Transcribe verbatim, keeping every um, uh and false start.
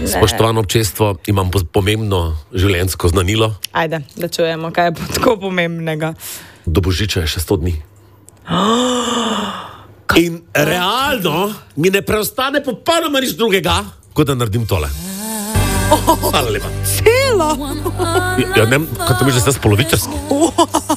Spoštovano občestvo, imam pomembno življenjsko znanilo. Ajde, da čujemo, kaj je tako pomembnega. Do Božiča je še sto dni. In realno mi ne preostane popolnoma nič drugega, kot da naredim tole. Hvala lepa. Celo! Ja, ne vem, kaj to misliš, da ste polovičarski?